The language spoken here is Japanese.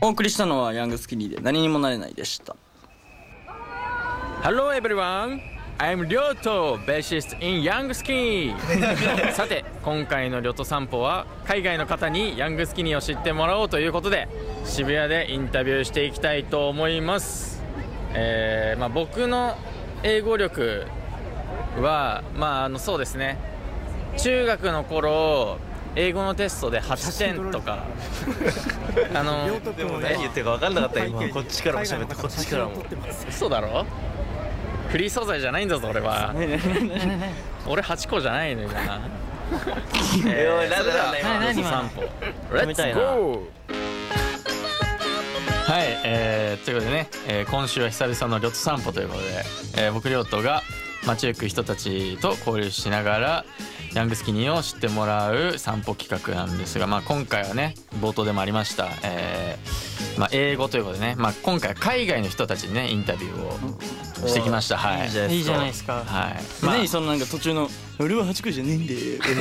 お送りしたのはヤングスキニーで何にもなれないでした。 Hello everyone, I'm リョウト Bassist in Young Skinny さて今回のリョト散歩は海外の方にヤングスキニーを知ってもらおうということで渋谷でインタビューしていきたいと思います。僕の英語力はそうですね、中学の頃英語のテストで8点とかでも何言ってるか分かんなかった今。こっちからも喋ってこっちからも。 嘘だろ、フリー素材じゃないんだぞ俺は。俺8個じゃないのよな。 おいなんだなんだ今ロト散歩レッツゴー。はい、ということでね、今週は久々のリョト散歩ということで、僕リョトが街行く人たちと交流しながらヤングスキニーを知ってもらう散歩企画なんですが、今回はね冒頭でもありました、英語ということでね、今回は海外の人たちにねインタビューをしてきました。はい、 いいじゃないですか。 はい、 何そのなんか途中の俺は8個じゃねえんだよ